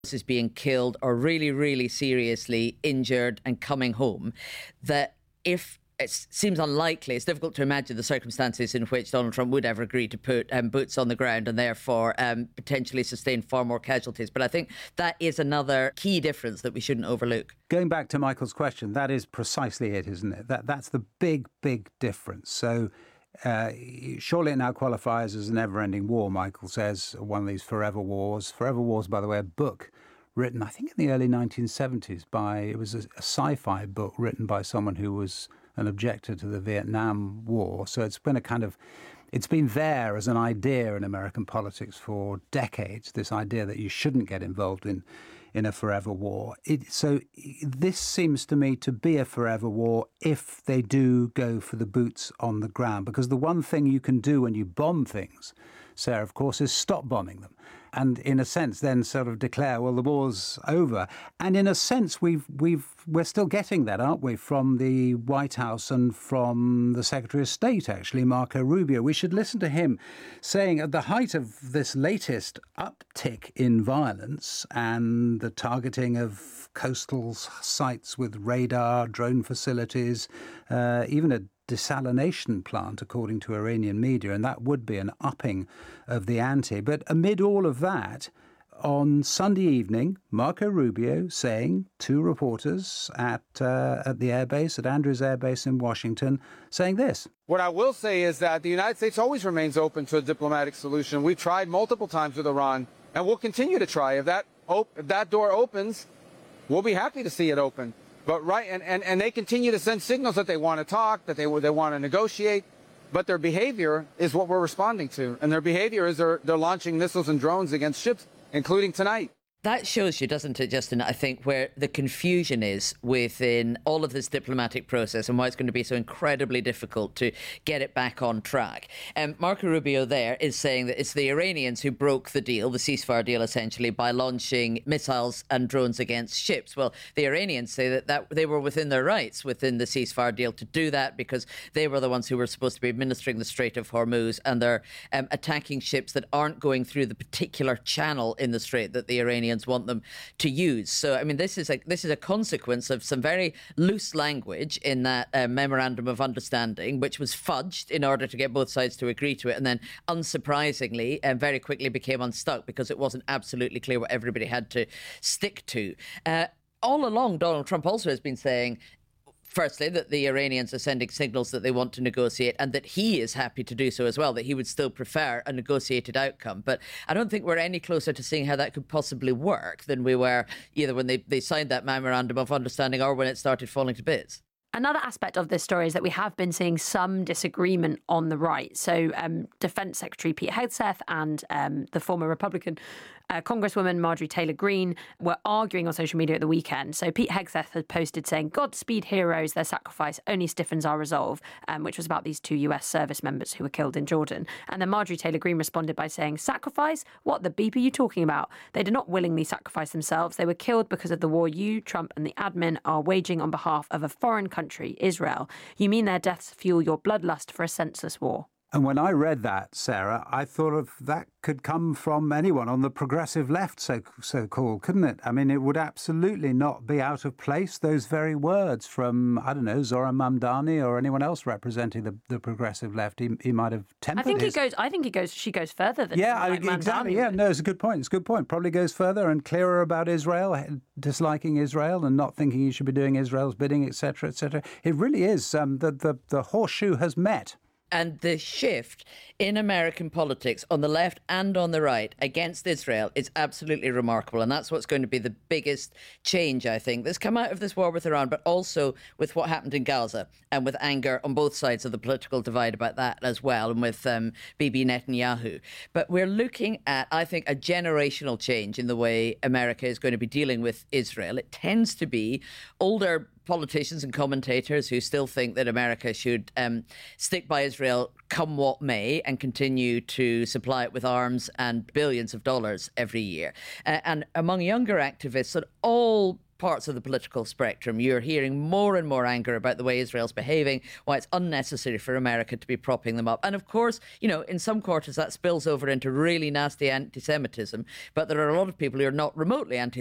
is being killed or really, really seriously injured and coming home, that if it seems unlikely, it's difficult to imagine the circumstances in which Donald Trump would ever agree to put boots on the ground and therefore potentially sustain far more casualties. But I think that is another key difference that we shouldn't overlook. Going back to Michael's question, that is precisely it, isn't it? That's the big difference. So surely it now qualifies as a never-ending war, Michael says, one of these forever wars. Forever Wars, by the way, a book written, I think, in the early 1970s it was a sci-fi book written by someone who was an objector to the Vietnam War. So it's been there as an idea in American politics for decades, this idea that you shouldn't get involved in a forever war. So this seems to me to be a forever war if they do go for the boots on the ground, because the one thing you can do when you bomb things, Sarah, of course, is stop bombing them. And in a sense, then sort of declare, well, the war's over. And in a sense, we're still getting that, aren't we, from the White House and from the Secretary of State, actually, Marco Rubio. We should listen to him saying at the height of this latest uptick in violence and the targeting of coastal sites with radar, drone facilities, even a desalination plant, according to Iranian media, and that would be an upping of the ante. But amid all of that, on Sunday evening, Marco Rubio saying to reporters at the airbase, at Andrews Air Base in Washington, saying this. What I will say is that the United States always remains open to a diplomatic solution. We've tried multiple times with Iran, and we'll continue to try. If that door opens, we'll be happy to see it open. But and they continue to send signals that they want to talk, that they want to negotiate, but their behavior is what we're responding to. And their behavior is they're launching missiles and drones against ships, including tonight. That shows you, doesn't it, Justin, I think, where the confusion is within all of this diplomatic process and why it's going to be so incredibly difficult to get it back on track. Marco Rubio there is saying that it's the Iranians who broke the deal, the ceasefire deal, essentially, by launching missiles and drones against ships. Well, the Iranians say that they were within their rights within the ceasefire deal to do that because they were the ones who were supposed to be administering the Strait of Hormuz, and they're attacking ships that aren't going through the particular channel in the Strait that the Iranians want them to use. So, I mean, this is a consequence of some very loose language in that memorandum of understanding, which was fudged in order to get both sides to agree to it, and then, unsurprisingly, very quickly became unstuck because it wasn't absolutely clear what everybody had to stick to. All along, Donald Trump also has been saying, firstly, that the Iranians are sending signals that they want to negotiate and that he is happy to do so as well, that he would still prefer a negotiated outcome. But I don't think we're any closer to seeing how that could possibly work than we were either when they signed that memorandum of understanding or when it started falling to bits. Another aspect of this story is that we have been seeing some disagreement on the right. So Defense Secretary Pete Hegseth and the former Republican Congresswoman Marjorie Taylor Greene were arguing on social media at the weekend. So Pete Hegseth had posted saying, "Godspeed heroes, their sacrifice only stiffens our resolve," which was about these two US service members who were killed in Jordan. And then Marjorie Taylor Greene responded by saying, "Sacrifice? What the beep are you talking about? They did not willingly sacrifice themselves. They were killed because of the war you, Trump, and the admin are waging on behalf of a foreign country, Israel. You mean their deaths fuel your bloodlust for a senseless war?" And when I read that, Sarah, I thought of that could come from anyone on the progressive left, so-called, couldn't it? I mean, it would absolutely not be out of place, those very words from, I don't know, Zohran Mamdani or anyone else representing the progressive left. He might have tempered she goes further than exactly. Yeah, no, it's a good point. Probably goes further and clearer about Israel, disliking Israel and not thinking he should be doing Israel's bidding, etc., etc. It really is the horseshoe has met. And the shift in American politics on the left and on the right against Israel is absolutely remarkable. And that's what's going to be the biggest change, I think, that's come out of this war with Iran, but also with what happened in Gaza and with anger on both sides of the political divide about that as well, and with Bibi Netanyahu. But we're looking at, I think, a generational change in the way America is going to be dealing with Israel. It tends to be older politicians and commentators who still think that America should stick by Israel come what may and continue to supply it with arms and billions of dollars every year. And among younger activists at all parts of the political spectrum. You're hearing more and more anger about the way Israel's behaving, why it's unnecessary for America to be propping them up. And of course, you know, in some quarters that spills over into really nasty anti-Semitism, but there are a lot of people who are not remotely anti